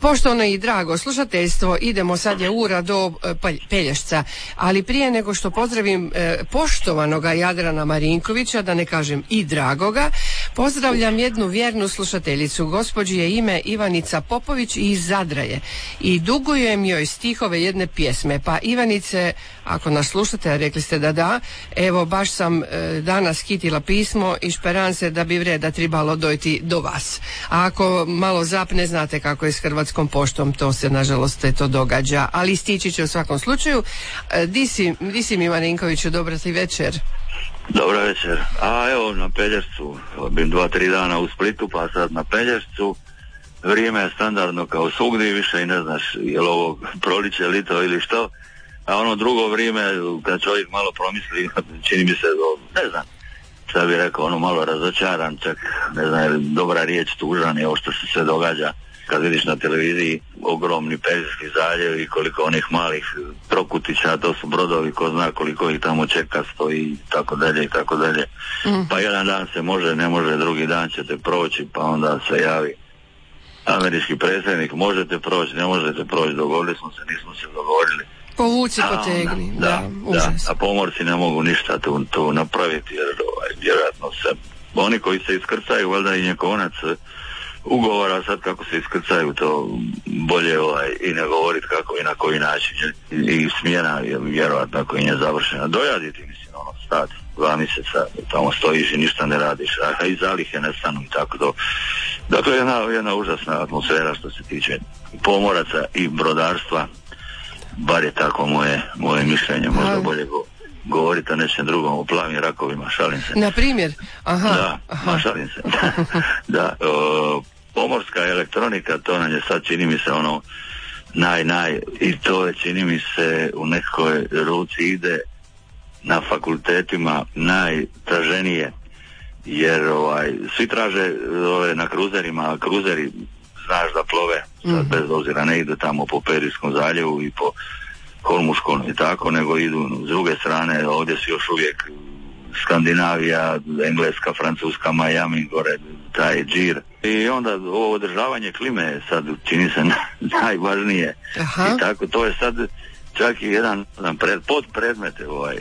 Poštovano i drago slušateljstvo, idemo sad je ura do Pelješca, ali prije nego što pozdravim poštovanoga Jadrana Marinkovića, da ne kažem i dragoga, pozdravljam jednu vjernu slušateljicu. Gospođi je ime Ivanica Popović i iz Zadra je i dugujem joj stihove jedne pjesme. Pa Ivanice, ako nas slušate, a rekli ste da, evo baš sam danas hitila pismo i šperam se da bi vreda tribalo dojti do vas. A ako malo zapne, znate kako je s Hrvatskom poštom, to se nažalost to događa, ali stići će u svakom slučaju. Di si mi, Marinkoviću, dobra ti večer. Dobra večer. A evo na Pelješcu, bim 2-3 dana u Splitu, pa sad na Pelješcu. Vrijeme je standardno kao svugdje, više i ne znaš je li ovo proliče, lito ili što. A ono drugo vrijeme, kad čovjek malo promisli, čini mi se, ne znam, šta bi rekao, ono malo razočaran, čak ne znam, je li dobra riječ, tužan je ovo što se sve događa. Kad vidiš na televiziji ogromni Pelješki zaljev i koliko onih malih trokutića, to su brodovi, ko zna koliko ih tamo čeka, stoji i tako dalje i tako dalje. Pa jedan dan se može, ne može, drugi dan ćete proći, pa onda se javi američki predsjednik, možete proći, ne možete proći, dogovorili smo se, nismo se dogovorili. Povuci, potegni. Da, a pomorci ne mogu ništa tu napraviti, jer vjerojatno se oni koji se iskrcaju, valjda i njekonac ugovora, sad kako se iskrcaju, to bolje i ne govoriti kako i na koji način, i smjena je vjerojatno ako i nije završena, dojaditi, mislim, stati 2 mjeseca, tamo stojiš i ništa ne radiš, a i zalihe nestanu i tako to. Dakle, jedna užasna atmosfera što se tiče pomoraca i brodarstva, bar je tako moje mišljenje, možda bolje govoriti o nečem drugom, o plavim rakovima, šalim se. Na primjer? Aha. Šalim se. Da, pomorska elektronika, to nam je sad, čini mi se, ono naj, i to je, čini mi se, u nekoj ruci ide na fakultetima najtraženije, jer svi traže na kruzerima, a kruzeri znaš da plove, sad bez obzira ne idu tamo po Perijskom zaljevu i po Hormuškom i tako, nego idu s druge strane, ovdje su još uvijek Skandinavija, Engleska, Francuska, Miami, gore taj džir. I onda ovo održavanje klime je sad, čini se, najvažnije. I tako, to je sad čak i jedan podpredmet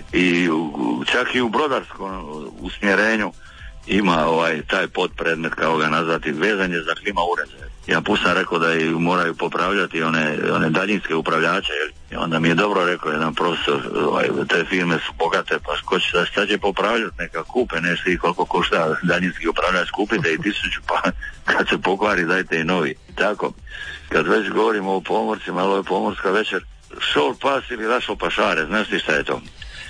i čak i u brodarskom usmjerenju ima taj podpredmet, kao ga nazvati, vezanje za klima uređaje. Ja sam rekao da i moraju popravljati one daljinske upravljače, i onda mi je dobro rekao jedan profesor, te firme su bogate, pa šta će popravljati, neka kupe, ne svi koliko košta daljinski upravljač, kupite i 1000, pa kad se pokvari dajte i novi. Tako, kad već govorimo o pomorcima, ali ovo je pomorska večer, šol pas ili lašo pašare, znaš ti šta je to?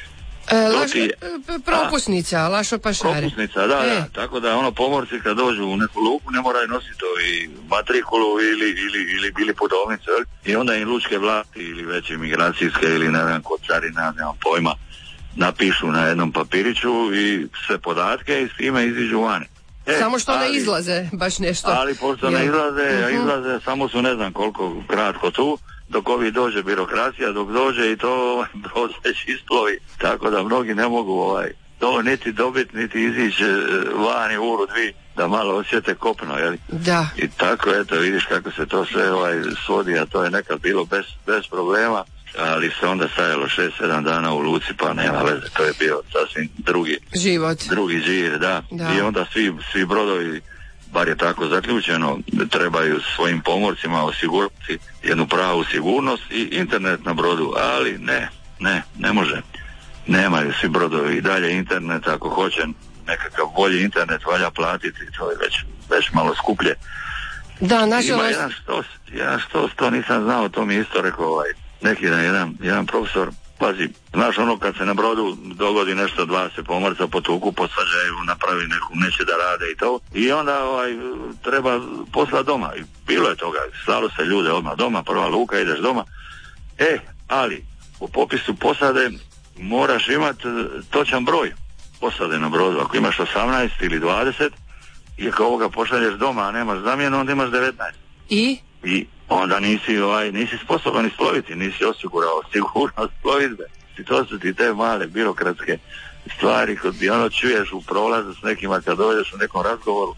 Propusnica, lašo pašare. Propusnica, da, tako da pomorci kad dođu u neku luku ne moraju nositi matrikulu ili putovnicu, i onda im lučke vlasti ili veće migracijske ili ne znam kod carina, nemam pojma, napišu na jednom papiriću i sve podatke i s time iziđu vani. Samo što ne izlaze baš nešto. Ali pošto ne izlaze, samo su ne znam koliko kratko tu, dok ovi dođe birokracija, dok dođe i to brod već isplovi, tako da mnogi ne mogu to niti dobiti, niti izići vani uru dvi, da malo osjete kopno, jel? Da. I tako, eto, vidiš kako se to sve svodi, a to je nekad bilo bez problema, ali se onda stajalo 6-7 dana u luci, pa nema veze, to je bio sasvim drugi džir, da. I onda svi brodovi, bar je tako zaključeno, trebaju svojim pomorcima osigurati jednu pravu sigurnost i internet na brodu, ali ne može. Nemaju svi brodovi i dalje internet, ako hoće nekakav bolji internet valja platiti, to je već malo skuplje. Da, nažalost. Ima jedan štos, to nisam znao, to mi isto rekao neki jedan profesor. Pazi, znaš kad se na brodu dogodi nešto, 2 se pomorca potuku, posvađaju, napravi neće da rade i to. I onda treba posla doma. I bilo je toga, slalo se ljude odmah doma, prva luka, ideš doma. Ali u popisu posade moraš imati točan broj posade na brodu. Ako imaš 18 ili 20, i ako ovoga pošalješ doma, a nemaš zamjenu, onda imaš 19. I onda nisi sposoban isploviti, nisi osigurao sigurnost plovidbe. I to su ti te male birokratske stvari kod čuješ u prolazu s nekima kad dođeš u nekom razgovoru,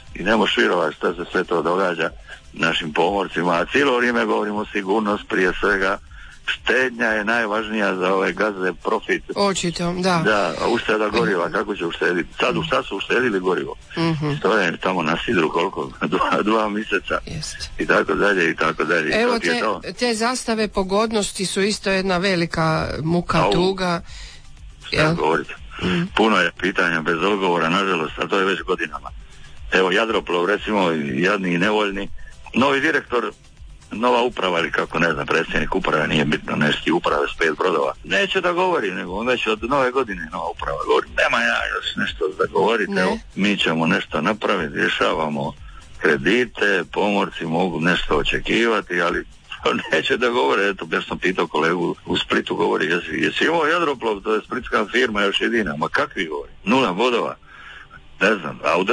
i ne možeš vjerovati šta se sve to događa našim pomorcima, a cijelo vrijeme govorimo sigurnost prije svega. Štednja je najvažnija za ove gazde, profit. Očito, da. Da, a ušteda goriva, kako će uštediti? Sad u šta su uštedili gorivo? Stoje tamo na sidru koliko? 2 mjeseca. I tako dalje, i tako dalje. Evo te zastave pogodnosti su isto jedna velika muka, tuga. Šta govorite? Puno je pitanja bez odgovora, nažalost, a to je već godinama. Evo, Jadroplov, recimo, jadni i nevoljni. Novi direktor, nova uprava ili kako, ne znam, predsjednik uprave, nije bitno, nešto uprave s 5 brodova. Neće da govori, nego on već od nove godine nova uprava govori. Nema ja još nešto da govorite, evo, mi ćemo nešto napraviti, rješavamo kredite, pomorci mogu nešto očekivati, ali neće da govore. Eto, ja sam pitao kolegu u Splitu, govori, jesi imao Jadroplov, to je splitska firma još jedina, ma kakvi govori, 0 bodova, ne znam, a u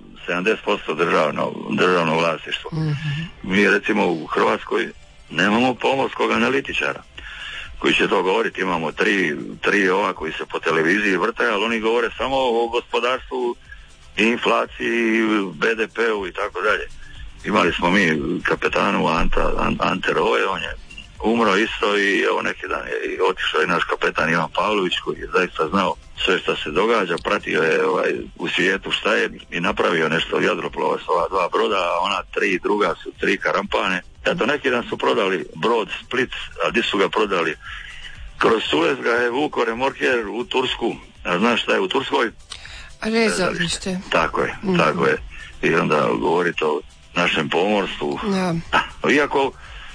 70% državno vlasništvo. Mi recimo u Hrvatskoj nemamo pomorskog analitičara koji će to govoriti, imamo tri ova koji se po televiziji vrtaju, ali oni govore samo o gospodarstvu, inflaciji, BDP-u i tako dalje. Imali smo mi kapetanu Ante Roje, on je umro isto i evo neki dan je otišao i naš kapetan Ivan Pavlović koji je zaista znao sve što se događa, pratio je u svijetu šta je i napravio nešto od Jadroplova s ova 2 broda, a ona 3 druga su 3 karampane. Eto, neki dan su prodali brod Split, a gdje su ga prodali? Kroz Suez ga je vuko remorker u Tursku. A znaš šta je u Turskoj? Rezalište. Tako je, tako je. I onda govorite o našem pomorstvu. Iako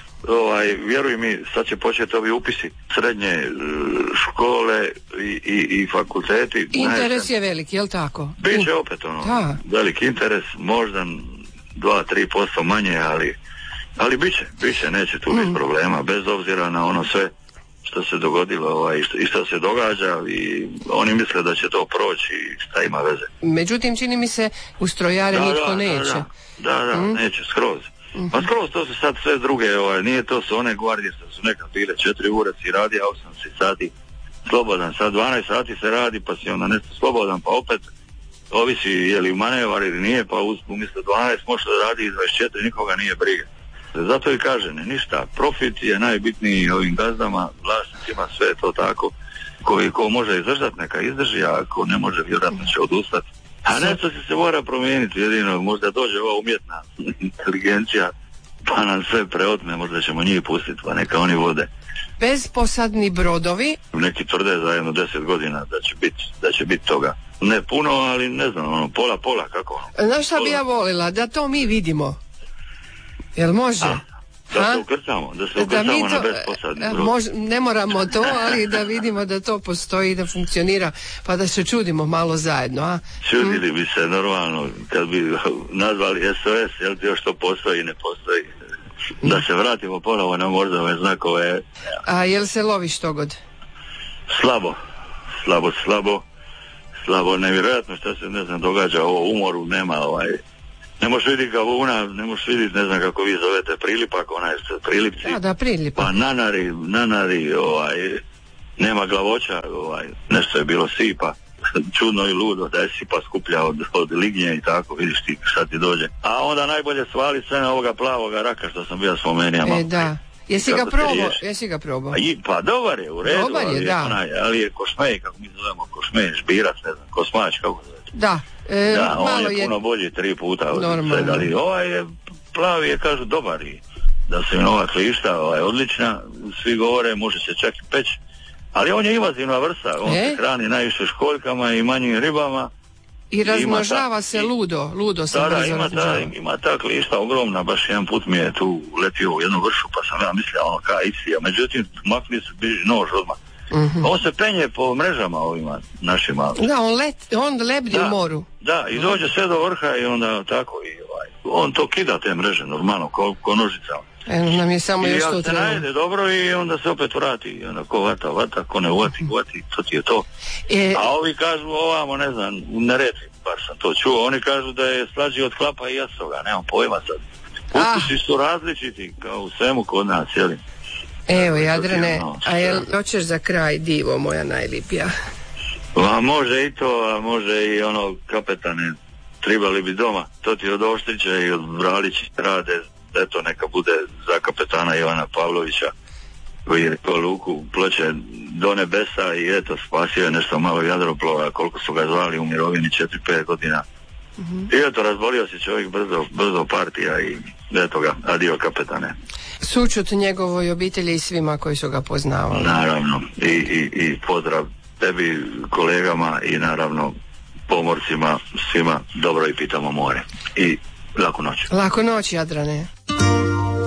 vjeruj mi, sad će početi ovi upisi srednje škole i fakulteti. Interes je veliki, jel tako? Biće opet veliki interes, možda 2-3% manje, ali biće, neće tu biti problema, bez obzira na ono sve što se dogodilo i što se događa, i oni misle da će to proći i šta ima veze. Međutim, čini mi se u strojare nitko neće. Da, neće, skroz. Pa skroz, to su sad sve druge, nije to su one gvardije što su nekad bile 4 ure si radi, a 8 sati slobodan, sad 12 sati se radi, pa si onda nešto slobodan, pa opet ovisi je li manevar ili nije, pa umjesto 12 može da radi i 24, nikoga nije briga. Zato i kaže, ništa, profit je najbitniji ovim gazdama, vlasnicima, sve je to tako, ko može izdržati, neka izdrži, a ako ne može, vjerojatno će odustati. A nešto se mora promijeniti, jedino možda dođe ova umjetna inteligencija pa nam sve preotme, možda ćemo njih pustiti, pa neka oni vode. Bezposadni brodovi? Neki tvrde za jedno 10 godina da će biti toga. Ne puno, ali ne znam, pola, kako? Znaš šta bi ja volila? Da to mi vidimo. Jel može? Da se ukrcamo na bezposadni brod. Ne moramo to, ali da vidimo da to postoji i da funkcionira, pa da se čudimo malo zajedno, a? Čudili bi se normalno kad bi nazvali SOS, jel ti još to postoji i ne postoji. Da se vratimo ponovo na morzove znakove. A jel se lovi štogod? Slabo, nevjerojatno što se događa ovo umoru, nema ne možeš vidjeti gavuna, ne možeš vidjeti, ne znam kako vi zovete, prilipak, prilipci. Da, prilipak. Pa nanari, nema glavoća, nešto je bilo sipa, čudno i ludo da je sipa skuplja od lignje i tako, vidiš ti šta ti dođe. A onda najbolje svali sve na ovoga plavoga raka što sam bio spomenuo. Da. Jesi ga probao? Pa dobar je, u redu, dobar je, ali je košmej, kako mi zovemo, košmej, žbirac, ne znam, kosmač, kako zove. Da, on je puno bolji 3 puta od svega, ali je plavi je, kažu, dobar, i da se nova klišta odlična, svi govore, može se čak i peći, ali on je invazivna vrsta, on se hrani najviše školjkama i manjim ribama. I razmnožava se ludo se brzo razmnožava. Ima ta klišta ogromna, baš jedan put mi je tu letio u jednu vršu, pa sam ja mislio ka ipsija, međutim makli se nož odmah. On se penje po mrežama ovima našima. Da, on lebdi u moru. Da, i dođe sve do vrha i onda tako on to kida te mreže normalno, ko nožicama. Nam je samo još to treba. I ja se najde dobro i onda se opet vrati. I onda ko vata, ko ne uvati, to ti je to. A ovi kažu ovamo, ne znam, u Neretvi, bar sam to čuo, oni kažu da je slađi od klapa i jastoga, nemam pojma sad. Ukusi su različiti, kao u svemu kod nas, jeli? Evo, Jadrane, a jel hoćeš za kraj divo moja najlipija? Može i to, a može i ono, kapetane, trebali bi doma. To ti od Oštrića i od Bralića rade, eto neka bude za kapetana Ivana Pavlovića, koji je rekao luku Ploče do nebesa i eto spasio je nešto malo Jadroplova, koliko su ga zvali u mirovini 4-5 godina. I eto razbolio se čovjek brzo partija i eto ga, adio kapetane. Sućut njegovoj obitelji i svima koji su ga poznavali. Naravno, i pozdrav tebi, kolegama i naravno pomorcima, svima dobro i pitamo more. I laku noć. Laku noć, Jadrane.